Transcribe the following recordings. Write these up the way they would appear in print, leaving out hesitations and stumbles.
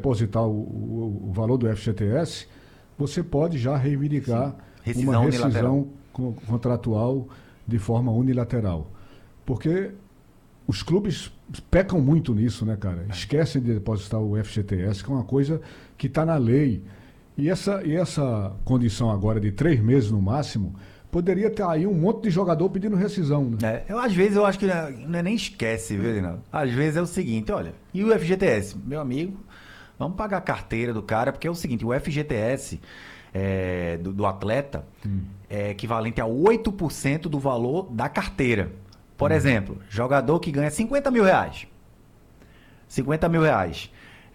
depositar o valor do FGTS, você pode já reivindicar uma rescisão contratual de forma unilateral. Porque os clubes pecam muito nisso, né, cara? Esquecem de depositar o FGTS, que é uma coisa que está na lei. E essa condição agora de 3 meses no máximo, poderia ter aí um monte de jogador pedindo rescisão, né? Às vezes eu acho que não é nem esquece, viu, Reinaldo? Às vezes é o seguinte, olha, e o FGTS? Meu amigo, vamos pagar a carteira do cara, porque é o seguinte, o FGTS do atleta é equivalente a 8% do valor da carteira. Por exemplo, jogador que ganha 50 mil reais. 50 mil reais.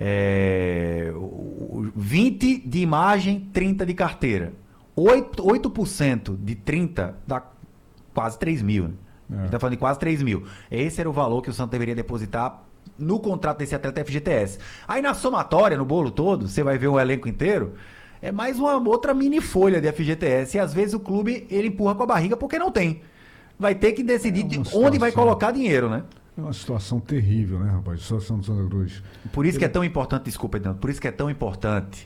20 de imagem, 30 de carteira. 8% de 30 dá quase 3 mil. Né? A gente está falando de quase 3 mil. Esse era o valor que o Santos deveria depositar no contrato desse atleta FGTS. Aí na somatória, no bolo todo, você vai ver o elenco inteiro, é mais uma outra mini folha de FGTS. E às vezes o clube ele empurra com a barriga porque não tem. Vai ter que decidir onde vai colocar dinheiro, né? É uma situação terrível, né, rapaz? A situação do Santa Cruz. Por isso que é tão importante, desculpa, Ednando, por isso que é tão importante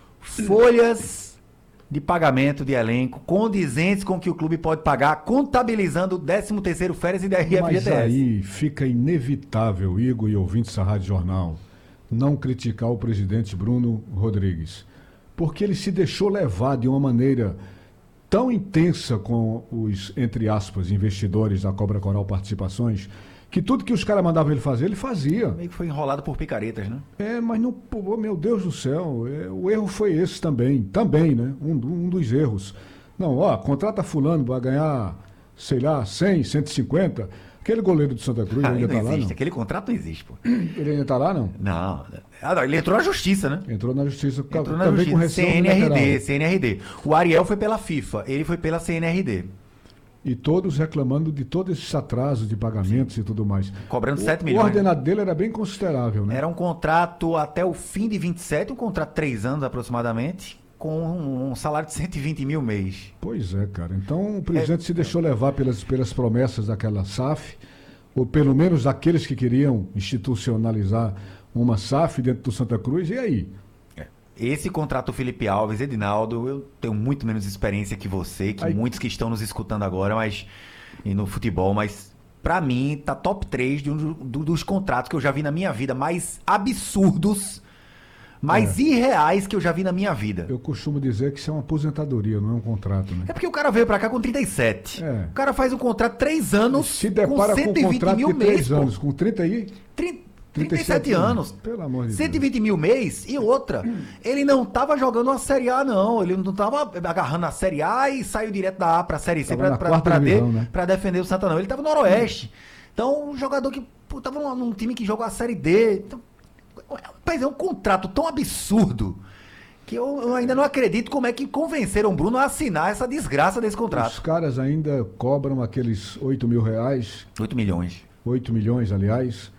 folhas de pagamento de elenco condizentes com o que o clube pode pagar, contabilizando o 13º férias e FGTS. Mas aí fica inevitável, Igor e ouvintes da Rádio Jornal, não criticar o presidente Bruno Rodrigues. Porque ele se deixou levar de uma maneira tão intensa com os, entre aspas, investidores da Cobra Coral Participações, que tudo que os caras mandavam ele fazer, ele fazia. Meio que foi enrolado por picaretas, né? Mas não, meu Deus do céu, o erro foi esse também, né? Um dos erros. Não, contrata fulano, vai ganhar, sei lá, 100, 150. Aquele goleiro do Santa Cruz ainda está lá, não? Aquele contrato não existe, pô. Ele ainda está lá, não? Não. Ele entrou na justiça, né? Entrou na justiça. Entrou na justiça. CNRD. O Ariel foi pela FIFA, ele foi pela CNRD. E todos reclamando de todos esses atrasos de pagamentos e tudo mais. Cobrando 7 milhões. O ordenado dele era bem considerável, né? Era um contrato até o fim de 27, um contrato de 3 anos aproximadamente, com um salário de 120 mil mês. Pois é, cara. Então o presidente se deixou levar pelas promessas daquela SAF, ou pelo menos daqueles que queriam institucionalizar uma SAF dentro do Santa Cruz, e aí? Esse contrato Felipe Alves, Edinaldo, eu tenho muito menos experiência que você, que muitos que estão nos escutando agora, e no futebol, mas pra mim tá top 3 dos contratos que eu já vi na minha vida, mais absurdos, mais irreais que eu já vi na minha vida. Eu costumo dizer que isso é uma aposentadoria, não é um contrato, né? É porque o cara veio pra cá com 37. O cara faz um contrato de 3 anos, se depara com 120 com um contrato mil de 3 anos, com 30 aí... 37 anos, pelo amor de 120 Deus. Mil mês e outra. Ele não tava jogando a Série A, não. Ele não tava agarrando a Série A e saiu direto da A pra Série C pra defender o Santa, não. Ele tava no Noroeste. Então, um jogador que tava num time que jogou a Série D. Então, é um contrato tão absurdo que eu ainda não acredito como é que convenceram o Bruno a assinar essa desgraça desse contrato. Os caras ainda cobram aqueles 8 mil reais. 8 milhões. 8 milhões, aliás.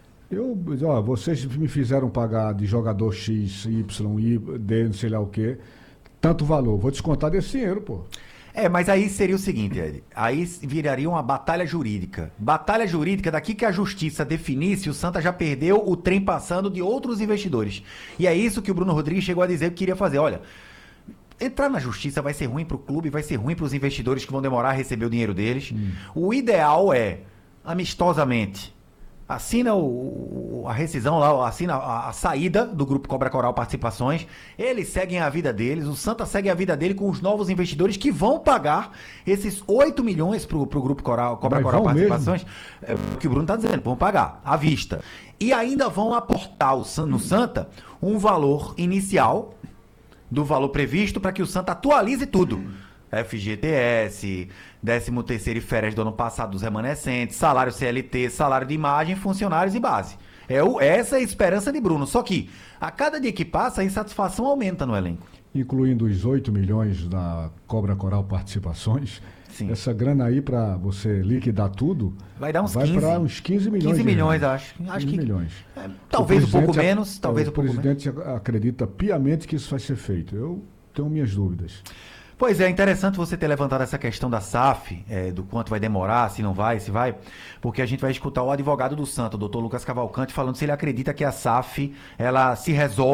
Vocês me fizeram pagar de jogador X, Y, D, não sei lá o quê, tanto valor. Vou descontar desse dinheiro, pô. Mas aí seria o seguinte, Ed, aí viraria uma batalha jurídica. Batalha jurídica, daqui que a justiça definisse, o Santa já perdeu o trem passando de outros investidores. E é isso que o Bruno Rodrigues chegou a dizer que queria fazer. Olha, entrar na justiça vai ser ruim pro clube, vai ser ruim pros investidores que vão demorar a receber o dinheiro deles. O ideal é, amistosamente, assina a rescisão lá, assina a saída do Grupo Cobra Coral Participações, eles seguem a vida deles, o Santa segue a vida dele com os novos investidores que vão pagar esses 8 milhões pro Grupo Cobra Coral Participações, o que o Bruno está dizendo, vão pagar à vista. E ainda vão aportar no Santa um valor inicial do valor previsto para que o Santa atualize tudo. FGTS, 13º e férias do ano passado dos remanescentes, salário CLT, salário de imagem, funcionários e base. Essa é a esperança de Bruno. Só que, a cada dia que passa, a insatisfação aumenta no elenco. Incluindo os 8 milhões da Cobra Coral Participações, sim, essa grana aí para você liquidar tudo, vai dar uns 15. Vai para uns 15 milhões. 15 milhões, acho. 15 milhões. Talvez um pouco menos, talvez um pouco menos. O presidente acredita piamente que isso vai ser feito. Eu tenho minhas dúvidas. Pois é interessante você ter levantado essa questão da SAF, do quanto vai demorar, se não vai, se vai, porque a gente vai escutar o advogado do Santa, o doutor Lucas Cavalcante, falando se ele acredita que a SAF ela se resolve